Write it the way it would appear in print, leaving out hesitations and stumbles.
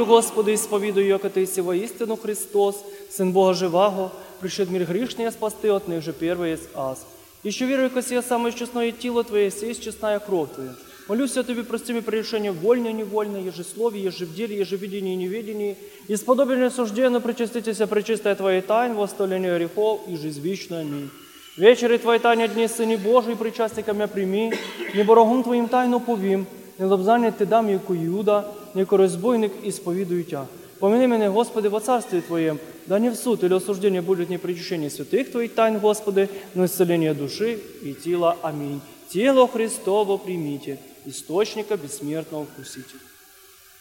Господи, исповедую, яко Ты есть воистину Христос, Сын Бога живаго, пришед в мир грешный спасти от них же первый есть аз. Еще верую, яко сие самое честное тело Твое, сесть честная кровь Твоя. Молюсь о Тебе, прости мне прегрешение вольное и невольное, ежесловие, ежевделие, ежевидение и неведение, и сподобие сужденно причаститеся пречистая Твоей тайн, во столение грехов и жизнь вечную. Аминь. Вечери Твоей тайне дни, Сыне Божий, причастниками прими, не борогом Твоим тайну повим, не лобзание Ти дам, яко Иуда, яко разбойник, исповедую Тя. Помяни меня, Господи, во Царстве Твоем, да не в суд или осуждение будет не причащение святых Твоих тайн, Господи, но исцеление души и тела. Аминь. Тело Христово примите, источника бессмертного вкусите.